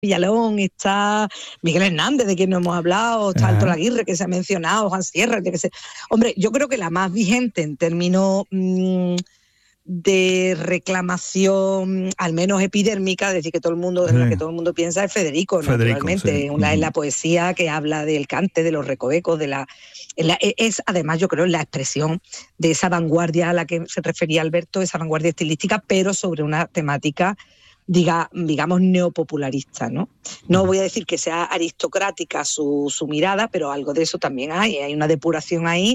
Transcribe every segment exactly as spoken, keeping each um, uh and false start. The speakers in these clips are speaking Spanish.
Villalón, está Miguel Hernández, de quien no hemos hablado, está Alto Laguirre, que se ha mencionado, Juan Sierra, que se... Hombre, yo creo que la más vigente en términos mmm, de reclamación, al menos epidérmica, es decir, que todo el mundo, en la que todo el mundo piensa, es Federico, Federico, naturalmente, sí. es la, la poesía que habla del cante, de los recovecos, de la, la es además, yo creo, la expresión de esa vanguardia a la que se refería Alberto, esa vanguardia estilística, pero sobre una temática Diga, digamos neopopularista, ¿no? No voy a decir que sea aristocrática su, su mirada, pero algo de eso también hay, hay una depuración ahí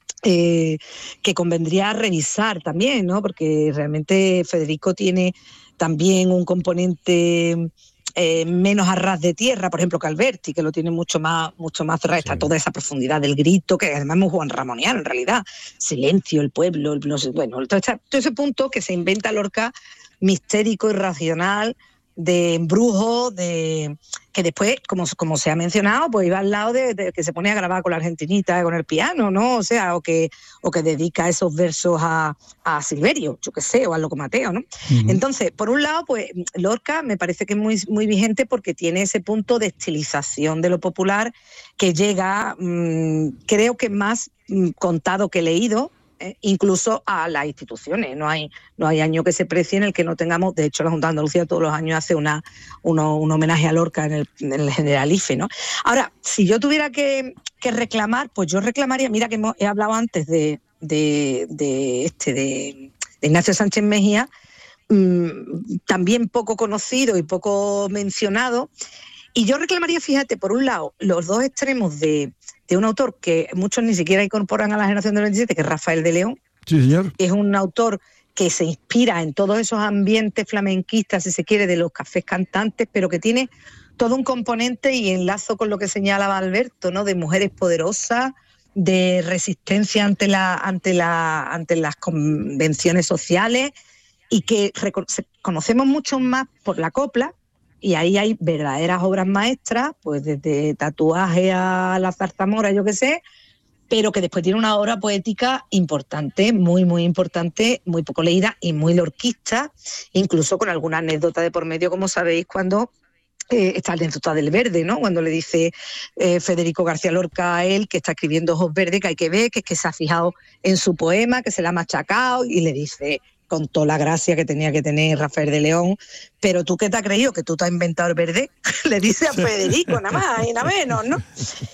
eh, que convendría revisar también, ¿no? Porque realmente Federico tiene también un componente eh, menos a ras de tierra, por ejemplo, que Alberti, que lo tiene mucho más, mucho más cerrado, sí. Está toda esa profundidad del grito, que además es muy Juan Ramoniano en realidad, silencio, el pueblo, el, no sé, bueno, todo, esta, todo ese punto que se inventa Lorca, mistérico, irracional, de embrujo, de que después, como, como se ha mencionado, pues iba al lado de, de que se pone a grabar con la argentinita, con el piano, ¿no? O sea, o que, o que dedica esos versos a, a Silverio, yo qué sé, o a Loco Mateo, ¿no? Uh-huh. Entonces, por un lado, pues Lorca me parece que es muy, muy vigente porque tiene ese punto de estilización de lo popular que llega, mmm, creo que más mmm, contado que leído, Eh, incluso a las instituciones. No hay, no hay año que se precie en el que no tengamos, de hecho la Junta de Andalucía todos los años hace una, uno, un homenaje a Lorca en el, en el Generalife, ¿no? Ahora, si yo tuviera que, que reclamar, pues yo reclamaría, mira que hemos, he hablado antes de, de, de, este, de, de Ignacio Sánchez Mejía, mmm, también poco conocido y poco mencionado, y yo reclamaría, fíjate, por un lado, los dos extremos de de un autor que muchos ni siquiera incorporan a la generación del veintisiete, que es Rafael de León. Sí, señor. Es un autor que se inspira en todos esos ambientes flamenquistas, si se quiere, de los cafés cantantes, pero que tiene todo un componente, y enlazo con lo que señalaba Alberto, ¿no? De mujeres poderosas, de resistencia ante, la, ante, la, ante las convenciones sociales, y que conocemos mucho más por la copla. Y ahí hay verdaderas obras maestras, pues desde Tatuaje a La Zarzamora, yo qué sé, pero que después tiene una obra poética importante, muy, muy importante, muy poco leída y muy lorquista, incluso con alguna anécdota de por medio, como sabéis, cuando eh, está la anécdota del verde, ¿no? Cuando le dice eh, Federico García Lorca a él que está escribiendo Ojos Verdes, que hay que ver, que es que se ha fijado en su poema, que se la ha machacado, y le dice, con toda la gracia que tenía que tener Rafael de León, pero tú qué te has creído, que tú te has inventado el verde, le dice a Federico, nada más y nada menos, ¿no?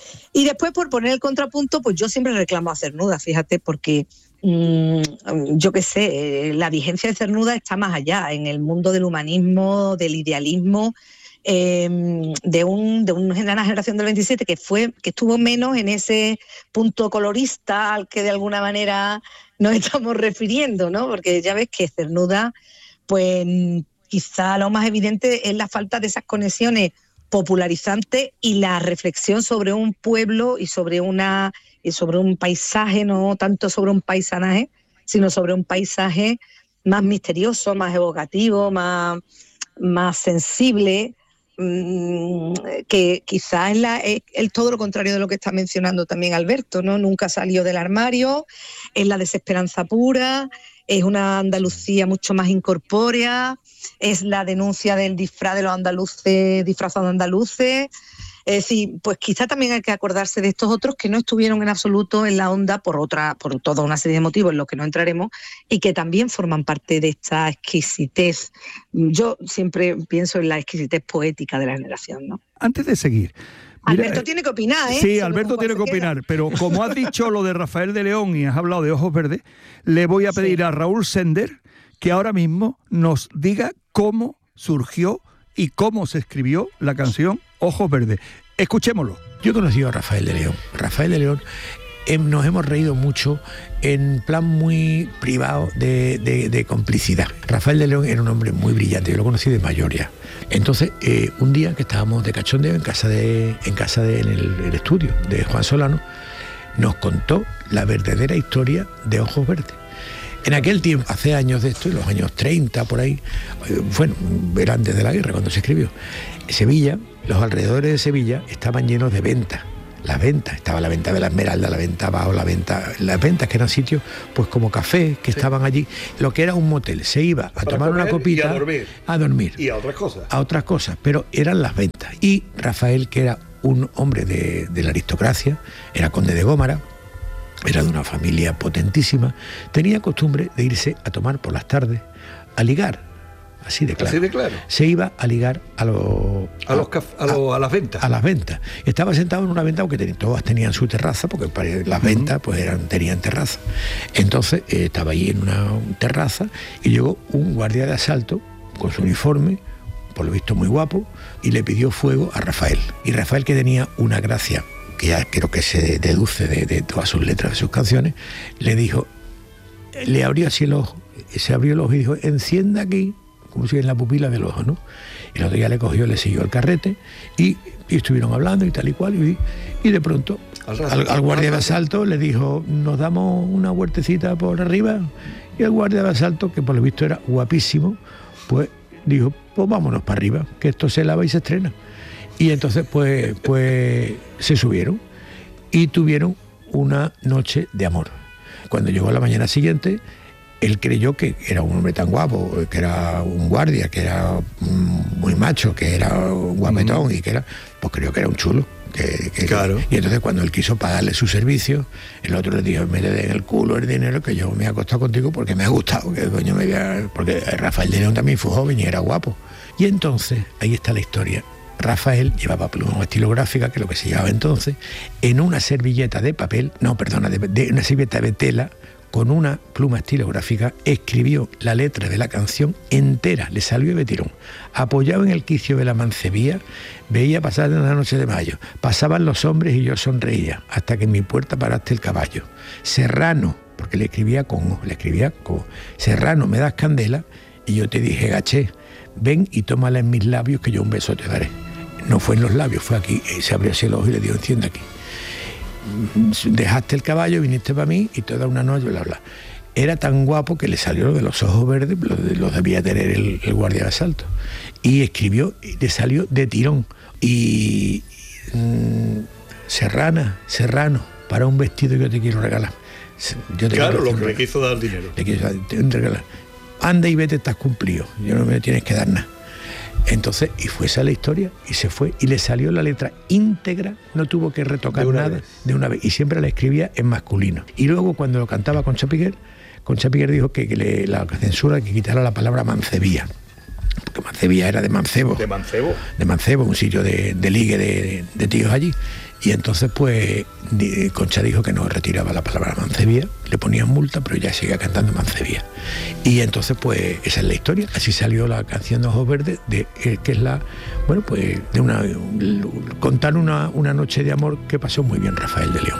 Y después, por poner el contrapunto, pues yo siempre reclamo a Cernuda, fíjate, porque mmm, yo qué sé, la vigencia de Cernuda está más allá, en el mundo del humanismo, del idealismo, eh, de, un, de una generación del veintisiete que fue, que estuvo menos en ese punto colorista al que de alguna manera nos estamos refiriendo, ¿no? Porque ya ves que Cernuda, pues quizá lo más evidente es la falta de esas conexiones popularizantes y la reflexión sobre un pueblo y sobre una y sobre un paisaje, no tanto sobre un paisanaje, sino sobre un paisaje más misterioso, más evocativo, más, más sensible, que quizás es, la, es, es todo lo contrario de lo que está mencionando también Alberto, ¿no? Nunca salió del armario, es la desesperanza pura, es una Andalucía mucho más incorpórea, es la denuncia del disfraz de los andaluces disfrazados de andaluces. Es decir, pues quizá también hay que acordarse de estos otros que no estuvieron en absoluto en la onda por otra, por toda una serie de motivos en los que no entraremos, y que también forman parte de esta exquisitez. Yo siempre pienso en la exquisitez poética de la generación, ¿no? Antes de seguir, mira, Alberto tiene que opinar, ¿eh? Sí, Alberto tiene que opinar, queda. Pero como has dicho lo de Rafael de León y has hablado de Ojos Verdes, le voy a pedir sí. a Raúl Sender que ahora mismo nos diga cómo surgió y cómo se escribió la canción Ojos Verdes. Escuchémoslo. Yo he conocido a Rafael de León. Rafael de León, eh, nos hemos reído mucho en plan muy privado de, de, de complicidad. Rafael de León era un hombre muy brillante, yo lo conocí de mayor ya. Entonces, eh, un día que estábamos de cachondeo en casa de, en casa de, en el, el estudio de Juan Solano, nos contó la verdadera historia de Ojos Verdes. En aquel tiempo, hace años de esto, en los años treinta, por ahí, bueno, era antes de la guerra cuando se escribió, Sevilla, los alrededores de Sevilla estaban llenos de ventas. las ventas, estaba la venta de la Esmeralda, la venta abajo, la venta, las ventas que eran sitios pues como café, que sí. estaban allí, lo que era un motel, se iba a Para tomar una copita, y a dormir. a dormir, y a otras cosas, a otras cosas, pero eran las ventas. Y Rafael, que era un hombre de, de la aristocracia, era conde de Gómara, era de una familia potentísima, tenía costumbre de irse a tomar por las tardes, a ligar. Así de claro. Así de claro. Se iba a ligar a, lo, a, los caf- a, lo, a las ventas. A las ventas. Estaba sentado en una venta porque ten, todas tenían su terraza, porque las ventas pues eran, tenían terraza. Entonces eh, estaba ahí en una terraza y llegó un guardia de asalto con su uniforme, por lo visto muy guapo, y le pidió fuego a Rafael. Y Rafael, que tenía una gracia, que ya creo que se deduce de, de todas sus letras de sus canciones, le dijo, le abrió así el ojo, se abrió el ojo y dijo, encienda aquí, como si en la pupila del ojo, ¿no? Y el otro día le cogió, le siguió el carrete y, y estuvieron hablando y tal y cual, y, y de pronto al, al, al guardia de asalto le dijo, ¿nos damos una huertecita por arriba? Y el guardia de asalto, que por lo visto era guapísimo, pues dijo, pues vámonos para arriba, que esto se lava y se estrena. Y entonces pues, pues se subieron y tuvieron una noche de amor. Cuando llegó la mañana siguiente, él creyó que era un hombre tan guapo, que era un guardia, que era muy macho, que era un guapetón, mm. y que era, pues creyó que era un chulo. Que, que, claro. Y entonces cuando él quiso pagarle su servicio, el otro le dijo, me le den el culo el dinero que yo me he acostado contigo porque me ha gustado, que coño me había... porque Rafael de León también fue joven y era guapo. Y entonces, ahí está la historia. Rafael llevaba pluma estilográfica, que es lo que se llevaba entonces, en una servilleta de papel, no, perdona, de, de una servilleta de tela, con una pluma estilográfica, escribió la letra de la canción entera, le salió de tirón. Apoyado en el quicio de la mancebía, veía pasar en la noche de mayo. Pasaban los hombres y yo sonreía, hasta que en mi puerta paraste el caballo. Serrano, porque le escribía con O, le escribía con O. Serrano, me das candela, y yo te dije, gaché, ven y tómala en mis labios, que yo un beso te daré. No fue en los labios, fue aquí, y se abrió así el ojo y le dio, enciende aquí. Dejaste el caballo, viniste para mí y toda una noche, bla, bla. Era tan guapo que le salió lo de los ojos verdes, los, los debía tener el, el guardia de asalto. Y escribió, y le salió de tirón. Y mmm, Serrana, Serrano, para un vestido yo te quiero regalar. Yo te claro, lo que le quiso dar dinero. Le quiso regalar. Anda y vete, estás cumplido. Yo no me tienes que dar nada. Entonces, y fue esa la historia, y se fue, y le salió la letra íntegra, no tuvo que retocar de nada vez. de una vez, y siempre la escribía en masculino. Y luego cuando lo cantaba Concha Piquer, Concha Piquer dijo que, que le, la censura que quitara la palabra mancebía, porque mancebía era de mancebo. ¿De mancebo? De mancebo, un sitio de, de ligue de, de tíos allí. Y entonces pues Concha dijo que no retiraba la palabra mancebía, le ponían multa, pero ya seguía cantando mancebía. Y entonces pues esa es la historia, así salió la canción de Ojos Verdes, de, eh, que es la, bueno pues de una, contar una, una noche de amor que pasó muy bien Rafael de León.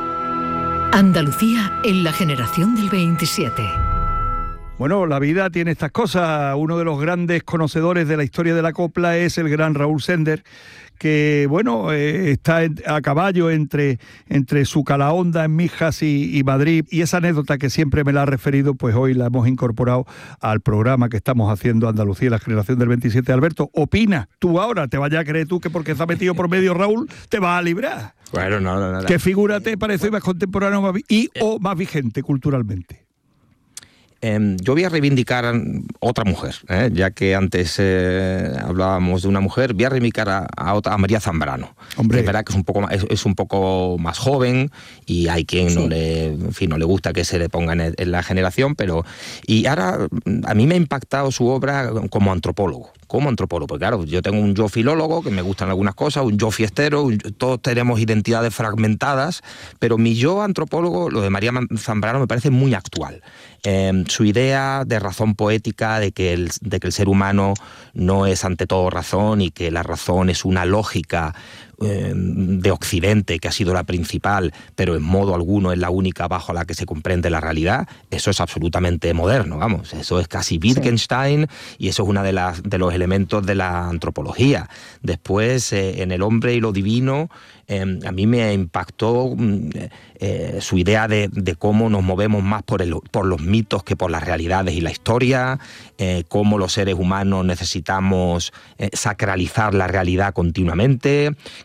Andalucía en la generación del veintisiete. Bueno, la vida tiene estas cosas. Uno de los grandes conocedores de la historia de la copla es el gran Raúl Sender, que bueno, eh, está a caballo entre, entre su Calahonda en Mijas y, y Madrid, y esa anécdota que siempre me la ha referido, pues hoy la hemos incorporado al programa que estamos haciendo Andalucía, la generación del veintisiete. Alberto, opina, tú ahora, te vayas a creer tú que porque se ha metido por medio Raúl, te vas a librar. Bueno, no, no, no. ¿Qué figura te parece más contemporáneo más vi- y o más vigente culturalmente? Eh, yo voy a reivindicar a otra mujer, ¿eh? Ya que antes eh, hablábamos de una mujer, voy a reivindicar a, a, otra, a María Zambrano. Hombre. Es verdad que es un poco más, es, es un poco más joven y hay quien sí. no le, en fin, no le gusta que se le ponga en, en la generación, pero y ahora a mí me ha impactado su obra como antropólogo. Como antropólogo, porque claro, yo tengo un yo filólogo, que me gustan algunas cosas, un yo fiestero, un, todos tenemos identidades fragmentadas, pero mi yo antropólogo, lo de María Zambrano, me parece muy actual. Eh, su idea de razón poética, de que, el, de que el ser humano no es ante todo razón y que la razón es una lógica eh, de Occidente, que ha sido la principal, pero en modo alguno es la única bajo la que se comprende la realidad, eso es absolutamente moderno, vamos, eso es casi Wittgenstein, sí. Y eso es uno de, las, de los elementos de la antropología. Después, eh, en El hombre y lo divino, eh, a mí me impactó eh, su idea de, de cómo nos movemos más por, el, por los mitos que por las realidades y la historia, eh, cómo los seres humanos necesitamos eh, sacralizar la realidad continuamente,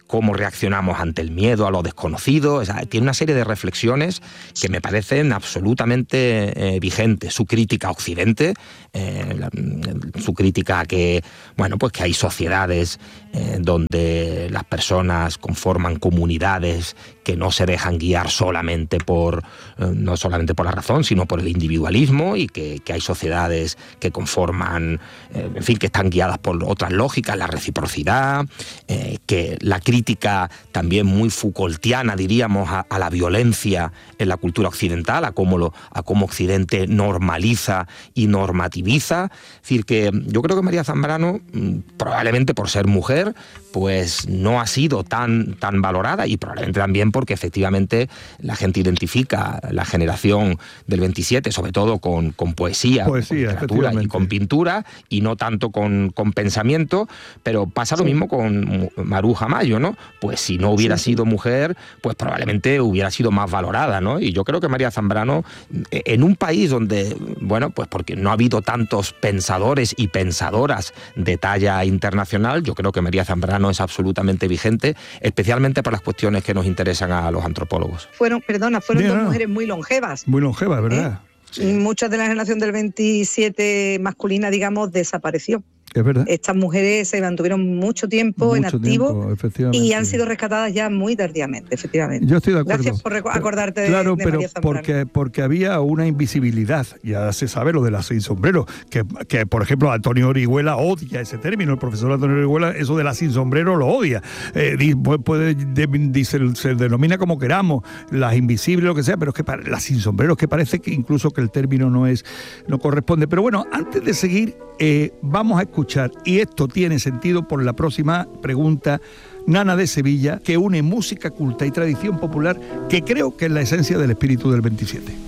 cómo reaccionamos ante el miedo a lo desconocido. O sea, tiene una serie de reflexiones que me parecen absolutamente eh, vigentes. Su crítica a Occidente, eh, la, su crítica a que, bueno, pues que hay sociedades eh, donde las personas conforman comunidades que no se dejan guiar solamente por, eh, no solamente por la razón, sino por el individualismo, y que, que hay sociedades que conforman, eh, en fin, que están guiadas por otras lógicas, la reciprocidad, eh, que la crítica también muy Foucaultiana, diríamos, a, a la violencia en la cultura occidental, a cómo, lo, a cómo Occidente normaliza y normativiza. Es decir, que yo creo que María Zambrano, probablemente por ser mujer, pues no ha sido tan, tan valorada, y probablemente también porque efectivamente la gente identifica la generación del veintisiete, sobre todo con, con poesía, poesía, con literatura y con pintura, y no tanto con, con pensamiento. Pero pasa lo sí. mismo con Maruja Mayo, ¿no? Pues si no hubiera sí. sido mujer, pues probablemente hubiera sido más valorada, ¿no? Y yo creo que María Zambrano, en un país donde, bueno, pues porque no ha habido tantos pensadores y pensadoras de talla internacional, yo creo que María Zambrano es absolutamente vigente, especialmente por las cuestiones que nos interesan a los antropólogos. Fueron, perdona, fueron Mira, dos no. mujeres muy longevas. Muy longevas, ¿verdad? ¿Eh? Sí. Muchas de la generación del veintisiete masculina, digamos, desapareció. Es verdad. Estas mujeres se mantuvieron mucho tiempo mucho en activo tiempo, y han sido rescatadas ya muy tardíamente, efectivamente. Yo estoy de acuerdo. Gracias por reco- acordarte de, claro, de pero María Zambrano. porque, porque había una invisibilidad, ya se sabe lo de las sin sombrero, que, que por ejemplo Antonio Orihuela odia ese término, el profesor Antonio Orihuela eso de la sin sombrero lo odia. Eh, puede, de, dice, se denomina como queramos, las invisibles, lo que sea, pero es que para, las sin sombrero, es que parece que incluso que el término no es, no corresponde. Pero bueno, antes de seguir, eh, vamos a escuchar, y esto tiene sentido por la próxima pregunta, Nana de Sevilla, que une música culta y tradición popular, que creo que es la esencia del espíritu del veintisiete.